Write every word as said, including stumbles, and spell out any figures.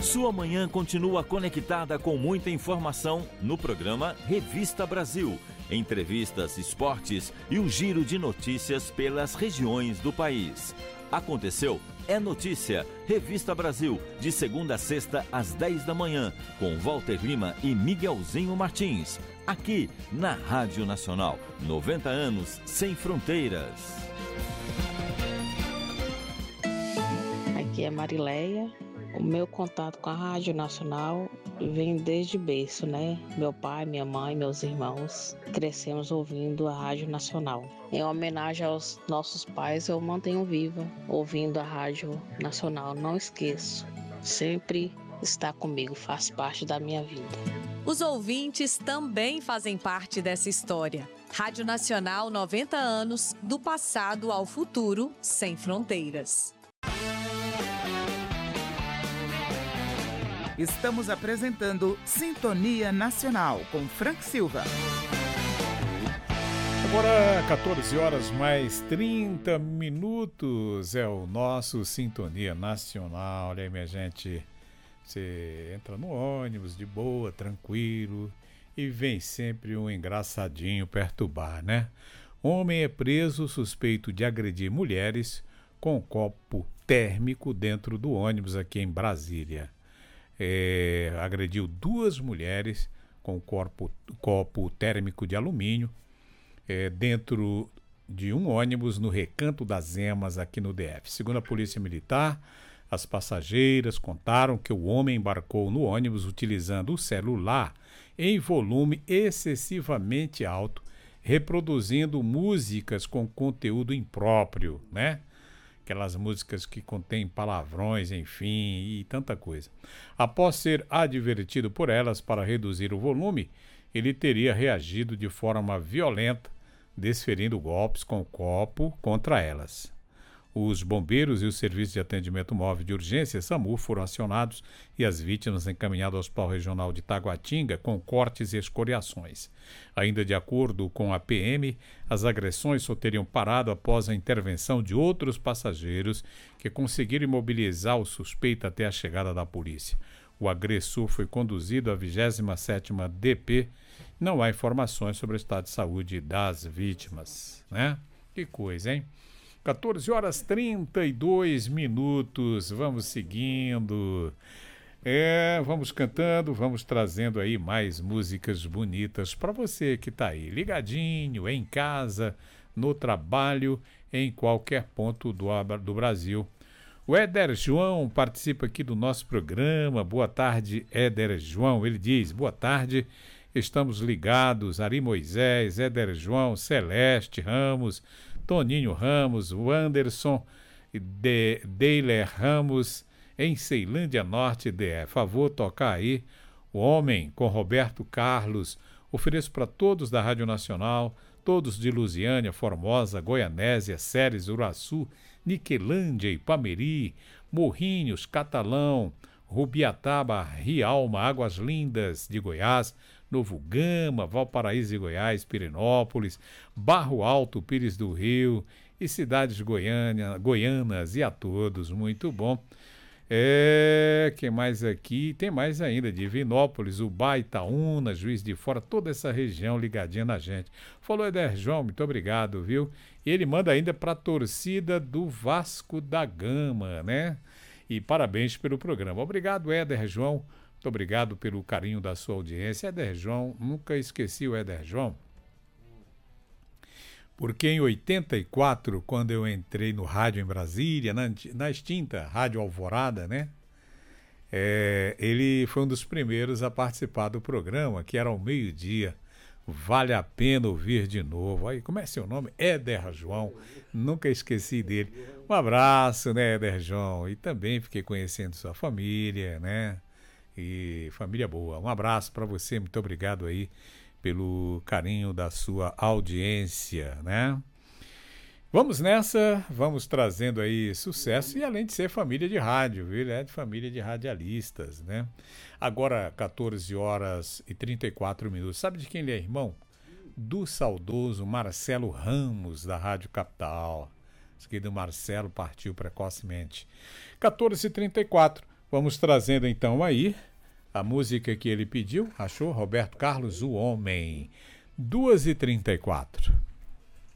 Sua manhã continua conectada com muita informação no programa Revista Brasil. Entrevistas, esportes e um giro de notícias pelas regiões do país. Aconteceu, é notícia. Revista Brasil, de segunda a sexta às dez da manhã, com Walter Lima e Miguelzinho Martins. Aqui na Rádio Nacional. noventa anos sem fronteiras. Aqui é Marileia. O meu contato com a Rádio Nacional vem desde berço, né? Meu pai, minha mãe, meus irmãos crescemos ouvindo a Rádio Nacional. Em homenagem aos nossos pais, eu mantenho viva ouvindo a Rádio Nacional. Não esqueço, sempre está comigo, faz parte da minha vida. Os ouvintes também fazem parte dessa história. Rádio Nacional, noventa anos, do passado ao futuro, sem fronteiras. Estamos apresentando Sintonia Nacional com Frank Silva. Agora, quatorze horas mais trinta minutos, é o nosso Sintonia Nacional. Olha aí, minha gente, você entra no ônibus de boa, tranquilo, e vem sempre um engraçadinho perturbar, né? Homem é preso suspeito de agredir mulheres com um copo térmico dentro do ônibus aqui em Brasília. É, agrediu duas mulheres com corpo, copo térmico de alumínio é, dentro de um ônibus no Recanto das Emas, aqui no D F. Segundo a Polícia Militar, as passageiras contaram que o homem embarcou no ônibus utilizando o celular em volume excessivamente alto, reproduzindo músicas com conteúdo impróprio, né? Aquelas músicas que contêm palavrões, enfim, e tanta coisa. Após ser advertido por elas para reduzir o volume, ele teria reagido de forma violenta, desferindo golpes com o copo contra elas. Os bombeiros e o Serviço de Atendimento Móvel de Urgência, SAMU, foram acionados e as vítimas encaminhadas ao Hospital Regional de Taguatinga com cortes e escoriações. Ainda de acordo com a P M, as agressões só teriam parado após a intervenção de outros passageiros que conseguiram imobilizar o suspeito até a chegada da polícia. O agressor foi conduzido à vigésima sétima D P. Não há informações sobre o estado de saúde das vítimas, né? Que coisa, hein? quatorze horas e trinta e dois minutos, vamos seguindo, é, vamos cantando, vamos trazendo aí mais músicas bonitas para você que está aí ligadinho, em casa, no trabalho, em qualquer ponto do, do Brasil. O Éder João participa aqui do nosso programa. Boa tarde, Éder João. Ele diz, boa tarde, estamos ligados, Ari Moisés, Éder João, Celeste Ramos, Toninho Ramos, o Anderson de Deiler Ramos, em Ceilândia Norte, D F. Favor tocar aí O Homem, com Roberto Carlos. Ofereço para todos da Rádio Nacional, todos de Lusiânia, Formosa, Goianésia, Ceres, Uraçu, Niquelândia, Ipameri, Morrinhos, Catalão, Rubiataba, Rialma, Águas Lindas de Goiás, Novo Gama, Valparaíso e Goiás, Pirenópolis, Barro Alto, Pires do Rio e cidades Goiânia, goianas, e a todos, muito bom. É, que mais aqui? Tem mais ainda, Divinópolis, Ubá, Itaúna, Juiz de Fora, toda essa região ligadinha na gente. Falou, Éder João, muito obrigado, viu? E ele manda ainda para a torcida do Vasco da Gama, né? E parabéns pelo programa. Obrigado, Éder João. Muito obrigado pelo carinho da sua audiência. Éder João, nunca esqueci o Éder João. Porque em oitenta e quatro, quando eu entrei no rádio em Brasília, na, na extinta Rádio Alvorada, né? É, ele foi um dos primeiros a participar do programa, que era ao meio-dia. Vale a pena ouvir de novo. Aí, como é seu nome? Éder João. Nunca esqueci dele. Um abraço, né, Éder João? E também fiquei conhecendo sua família, né? E família boa. Um abraço para você. Muito obrigado aí pelo carinho da sua audiência, né? Vamos nessa, vamos trazendo aí sucesso, e além de ser família de rádio, viu? Ele é de família de radialistas, né? Agora, quatorze horas e trinta e quatro minutos. Sabe de quem ele é irmão? Do saudoso Marcelo Ramos, da Rádio Capital. Esse querido Marcelo partiu precocemente. quatorze e trinta e quatro. Vamos trazendo então aí a música que ele pediu, achou? Roberto Carlos, O Homem. duas e trinta e quatro.